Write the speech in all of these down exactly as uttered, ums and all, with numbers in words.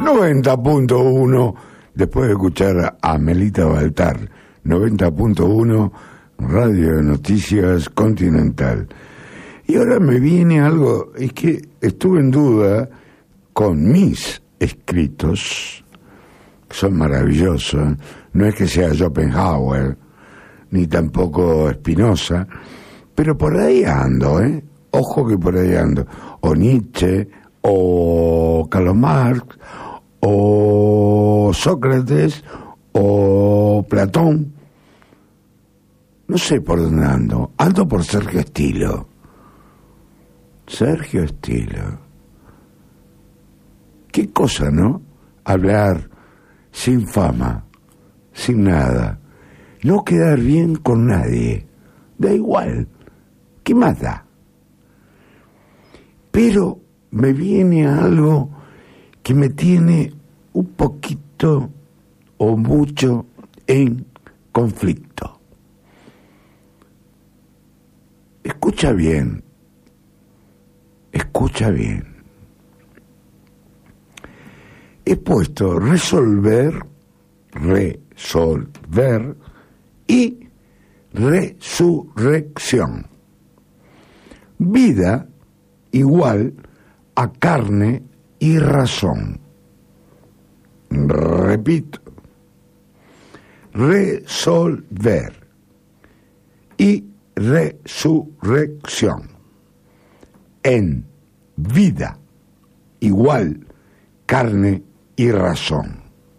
noventa punto uno, después de escuchar a Melita Baltar, noventa punto uno, Radio de Noticias Continental. Y ahora me viene algo, es que estuve en duda con mis escritos, que son maravillosos, no es que sea Schopenhauer, ni tampoco Spinoza, pero por ahí ando, ¿eh? Ojo que por ahí ando, o Nietzsche, o Karl Marx, o Sócrates, o Platón. No sé por dónde ando. Ando por Sergio Estilo. Sergio Estilo. Qué cosa, ¿no? Hablar sin fama, sin nada. No quedar bien con nadie. Da igual. ¿Qué más da? Pero me viene algo que me tiene un poquito o mucho en conflicto. Escucha bien, escucha bien. He puesto resolver, resolver y resurrección. Vida igual a carne y razón. Repito, resolver y resurrección. En vida igual carne y razón.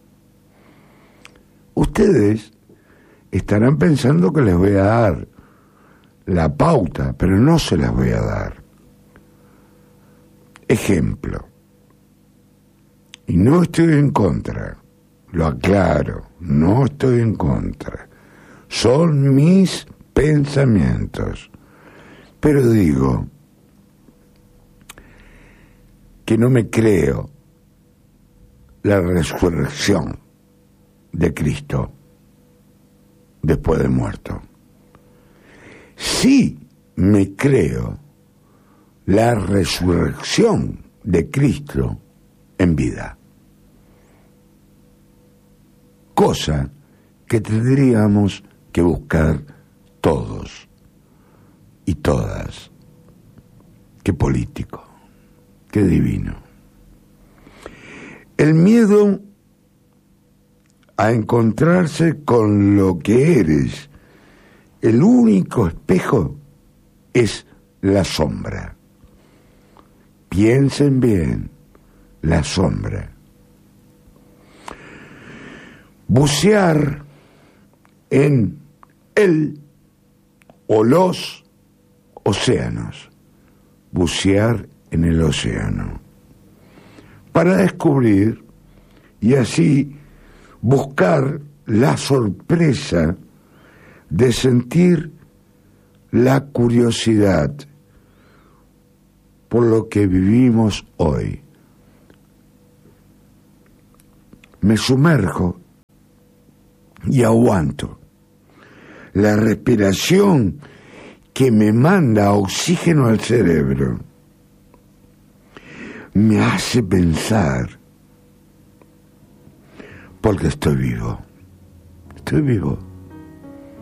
Ustedes estarán pensando que les voy a dar la pauta, pero no se las voy a dar. Ejemplo, y no estoy en contra, lo aclaro, no estoy en contra, son mis pensamientos, pero digo que no me creo la resurrección de Cristo después de muerto. Sí me creo la resurrección de Cristo en vida, cosa que tendríamos que buscar todos y todas. Qué político, qué divino. El miedo a encontrarse con lo que eres, el único espejo es la sombra. Piensen bien, la sombra. Bucear en el o los océanos. Bucear en el océano. Para descubrir y así buscar la sorpresa de sentir la curiosidad por lo que vivimos hoy. Me sumerjo y aguanto. La respiración que me manda oxígeno al cerebro me hace pensar, porque estoy vivo. Estoy vivo.